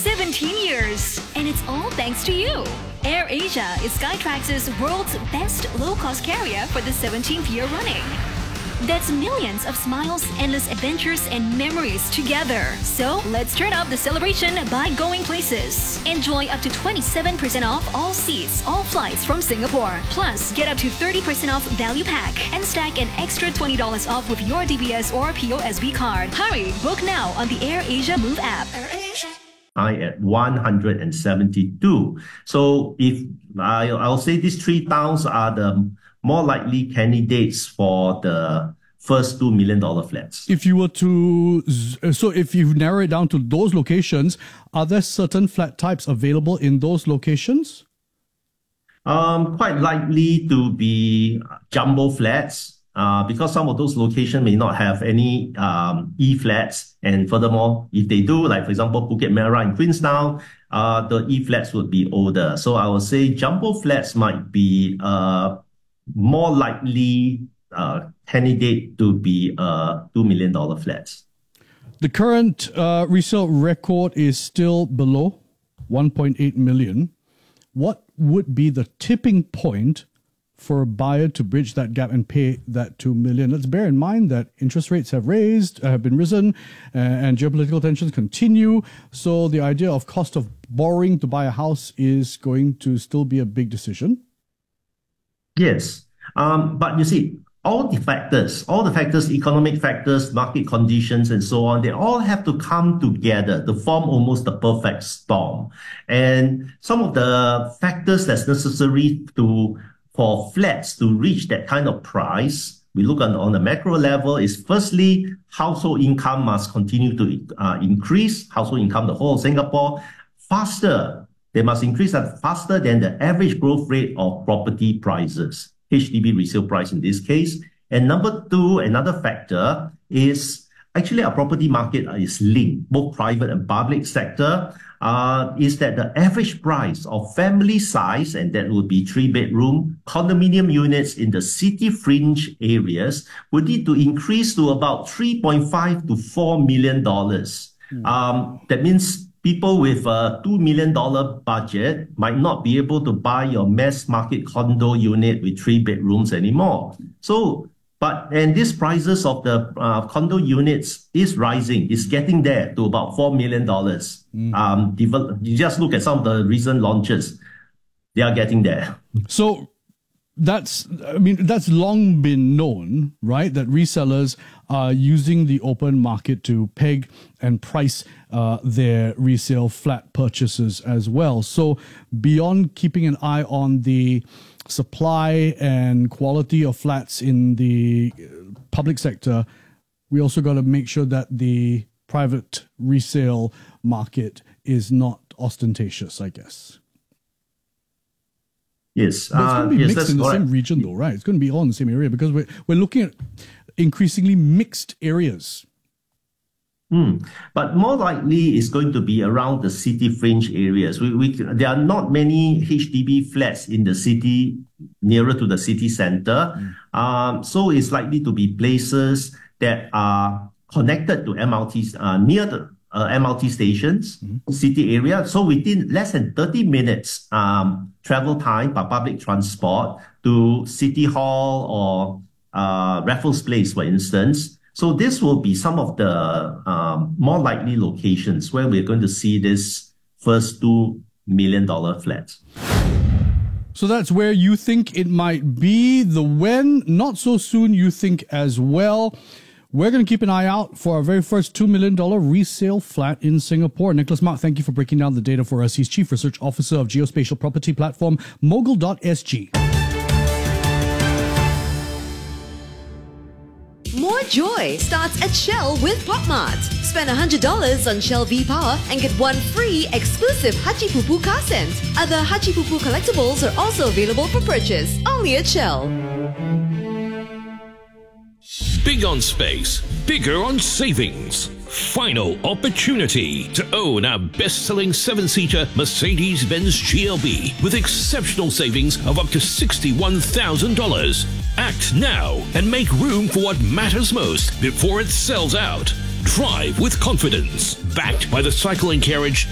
17 years. And it's all thanks to you. AirAsia is Skytrax's world's best low-cost carrier for the 17th year running. That's millions of smiles, endless adventures, and memories together. So let's turn up the celebration by going places. Enjoy up to 27% off all seats, all flights from Singapore. Plus, get up to 30% off value pack and stack an extra $20 off with your DBS or POSB card. Hurry, book now on the AirAsia Move app. High at 172. So if I'll say these three towns are the more likely candidates for the first $2 million flats. If you were to, so if you narrow it down to those locations, are there certain flat types available in those locations? Quite likely to be jumbo flats, because some of those locations may not have any E-flats. And furthermore, if they do, like for example, Bukit Merah and Queenstown, the E-flats would be older. So I would say jumbo flats might be more likely candidate to be $2 million flats. The current resale record is still below 1.8 million. What would be the tipping point for a buyer to bridge that gap and pay that $2 million? Let's bear in mind that interest rates have been risen, and geopolitical tensions continue. So the idea of cost of borrowing to buy a house is going to still be a big decision. Yes. But you see, all the factors, economic factors, market conditions, and so on, they all have to come together to form almost the perfect storm. And some of the factors that's necessary for flats to reach that kind of price, we look on the macro level, is firstly, household income must continue to increase, household income, the whole of Singapore, faster. They must increase that faster than the average growth rate of property prices. HDB resale price in this case. And number two, another factor is actually our property market is linked, both private and public sector, is that the average price of family size, and that would be 3-bedroom condominium units in the city fringe areas, would need to increase to about $3.5 to $4 million. That means people with a $2 million budget might not be able to buy your mass market condo unit with 3 bedrooms anymore. And these prices of the condo units is rising. It's getting there to about $4 million. You just look at some of the recent launches. They are getting there. So that's long been known, right? That resellers are using the open market to peg and price their resale flat purchases as well. So beyond keeping an eye on the supply and quality of flats in the public sector, we also got to make sure that the private resale market is not ostentatious, I guess. Yes. But it's going to be mixed in the same region though, right? It's going to be all in the same area because we're looking at increasingly mixed areas. But more likely it's going to be around the city fringe areas. There are not many HDB flats in the city, nearer to the city center. So it's likely to be places that are connected to MRTs, near the MRT stations, city area. So within less than 30 minutes travel time by public transport to City Hall or Raffles Place, for instance. So this will be some of the more likely locations where we're going to see this first $2 million flats. So that's where you think it might be. The when, not so soon, you think as well. We're going to keep an eye out for our very first $2 million resale flat in Singapore. Nicholas Mak, thank you for breaking down the data for us. He's Chief Research Officer of geospatial property platform Mogul.sg. More joy starts at Shell with PopMart. Spend $100 on Shell V-Power and get one free exclusive Hachi Pupu car scent. Other Hachi Pupu collectibles are also available for purchase, only at Shell. Big on space, bigger on savings. Final opportunity to own our best-selling 7-seater Mercedes-Benz GLB with exceptional savings of up to $61,000. Act now and make room for what matters most before it sells out. Drive with confidence, backed by the Cycle & Carriage